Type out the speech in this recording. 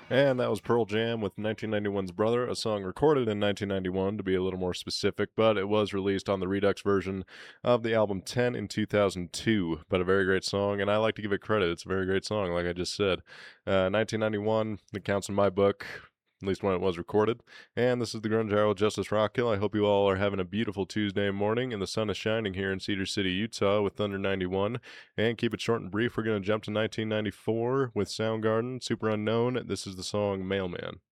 And that was Pearl Jam with 1991's Brother, a song recorded in 1991 to be a little more specific, but it was released on the Redux version of the album 10 in 2002. But a very great song, and I like to give it credit. It's a very great song, like I just said. 1991, it counts in my book, at least when it was recorded. And this is the Grunge Hour with Justice Rockhill. I hope you all are having a beautiful Tuesday morning, and the sun is shining here in Cedar City, Utah with Thunder 91. And keep it short and brief, we're going to jump to 1994 with Soundgarden, Super Unknown. This is the song Mailman.